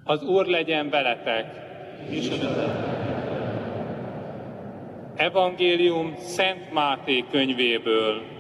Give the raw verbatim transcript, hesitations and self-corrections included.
Az Úr legyen veletek! Evangélium Szent Máté könyvéből.